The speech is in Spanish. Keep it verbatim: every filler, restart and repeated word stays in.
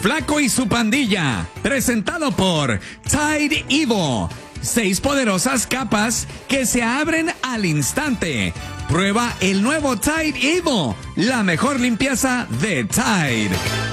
Flaco y su pandilla, presentado por Tide Evo. Seis poderosas capas que se abren al instante. Prueba el nuevo Tide Evo, la mejor limpieza de Tide.